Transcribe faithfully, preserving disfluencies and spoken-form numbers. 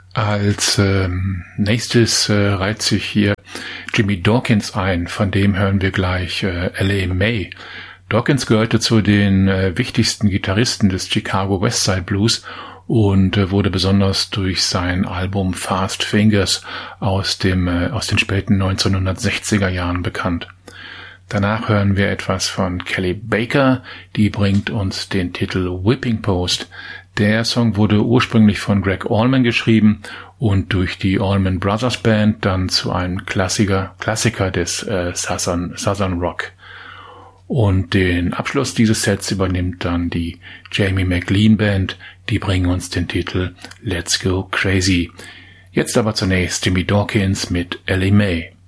Als ähm, nächstes äh, reiht sich hier Jimmy Dawkins ein, von dem hören wir gleich äh, L A May. Dawkins gehörte zu den äh, wichtigsten Gitarristen des Chicago Westside Blues und äh, wurde besonders durch sein Album Fast Fingers aus dem äh, aus den späten neunzehnhundertsechziger Jahren bekannt. Danach hören wir etwas von Kelly Baker, die bringt uns den Titel Whipping Post. Der Song wurde ursprünglich von Greg Allman geschrieben und durch die Allman Brothers Band dann zu einem Klassiker, Klassiker des äh, Southern, Southern Rock. Und den Abschluss dieses Sets übernimmt dann die Jamie McLean Band, die bringen uns den Titel Let's Go Crazy. Jetzt aber zunächst Jimmy Dawkins mit L A May.